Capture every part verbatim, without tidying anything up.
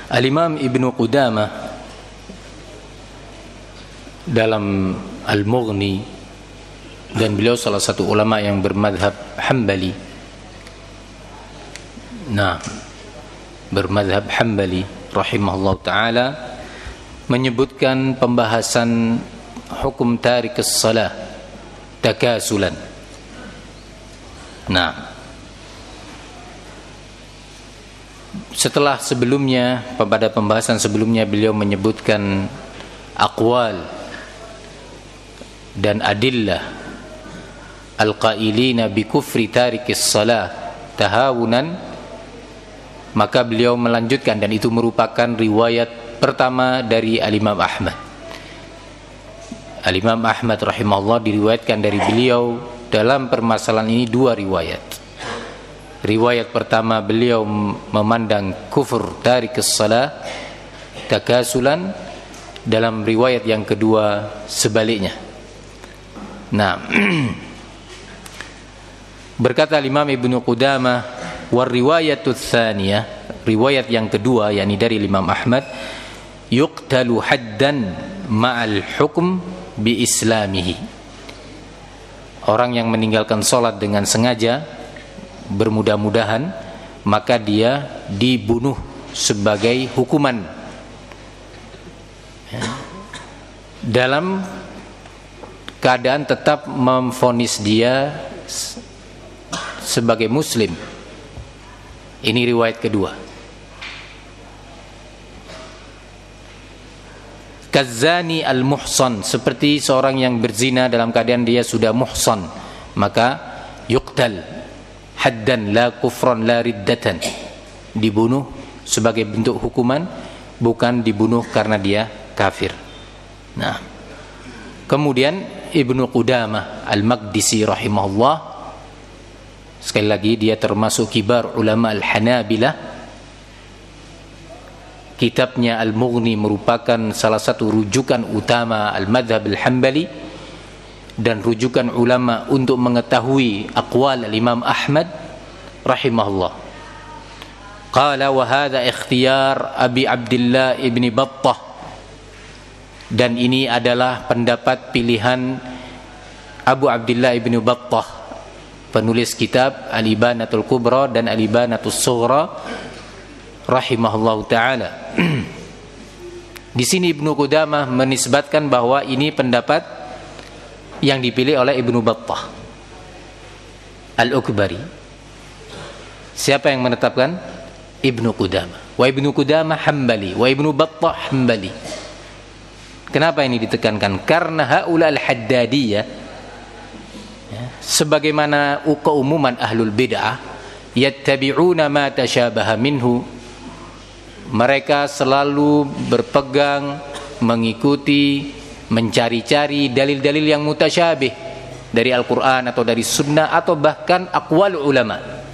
Al-Imam Ibnu Qudamah dalam Al-Mughni, dan beliau salah satu ulama yang bermadhab Hambali. Nah, bermadhab Hambali rahimahullah ta'ala, menyebutkan pembahasan hukum tarikus salah takasulan. Nah, setelah sebelumnya, pada pembahasan sebelumnya beliau menyebutkan aqwal dan adillah al-qailina bi kufri tarikis salah tahawunan, maka beliau melanjutkan, dan itu merupakan riwayat pertama dari Al-Imam Ahmad. Al-Imam Ahmad rahimahullah diriwayatkan dari beliau dalam permasalahan ini dua riwayat. Riwayat pertama beliau memandang kufur tarikus salah takasulan, dalam riwayat yang kedua sebaliknya. Nah, berkata Imam Ibnu Qudamah, war riwayatut tsaniyah, riwayat yang kedua yakni dari Imam Ahmad, yuqtalu haddan ma'al hukm bi islamihi. Orang yang meninggalkan salat dengan sengaja, bermudah-mudahan, maka dia dibunuh sebagai hukuman dalam keadaan tetap memvonis dia sebagai muslim. Ini riwayat kedua. Kazani al-muhsan, seperti seorang yang berzina dalam keadaan dia sudah muhsan, maka yuqtal haddan la kufran la riddatan, dibunuh sebagai bentuk hukuman, bukan dibunuh karena dia kafir. Nah, kemudian Ibnu Qudamah Al-Maqdisi rahimahullah, sekali lagi dia termasuk kibar ulama Al-Hanabilah. Kitabnya Al-Mughni merupakan salah satu rujukan utama Al-Madhab Al-Hambali dan rujukan ulama untuk mengetahui aqwal Al-Imam Ahmad rahimahullah. Qala wa hadha ikhtiyar Abi Abdullah Ibni Battah, dan ini adalah pendapat pilihan Abu Abdullah Ibn Battah, penulis kitab Al-Ibanatul Kubra dan Al-Ibanatul Sughra rahimahullahu ta'ala. Di sini Ibnu Qudamah menisbatkan bahwa ini pendapat yang dipilih oleh Ibnu Battah Al-Ukbari. Siapa yang menetapkan? Ibnu Qudamah. Wa Ibnu Qudamah Hambali, wa Ibnu Battah Hambali. Kenapa ini ditekankan? Karena haula al-haddadiyah, ya, sebagaimana keumuman ahlul bid'ah, yattabi'una ma tashabaha minhu, mereka selalu berpegang, mengikuti, mencari-cari dalil-dalil yang mutasyabih dari Al-Quran atau dari sunnah atau bahkan aqwal ulama.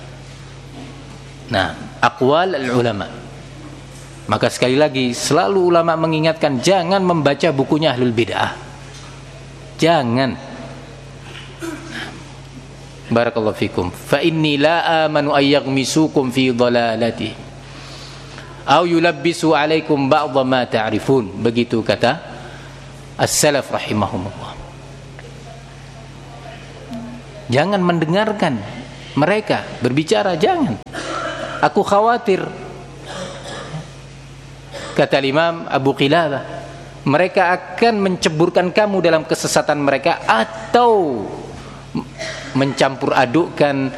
Nah, aqwal al-ulama. Maka sekali lagi selalu ulama mengingatkan, jangan membaca bukunya ahlul bid'ah. Jangan. Barakallahu fikum. Fa inni la amanu ay yaghmisukum fi dhalalati aw yulabbisu alaikum ba'dha ma ta'rifun. Begitu kata as-salaf rahimahumullah. Jangan mendengarkan mereka berbicara, jangan. Aku khawatir, kata Imam Abu Qilabah, mereka akan menceburkan kamu dalam kesesatan mereka atau mencampur adukkan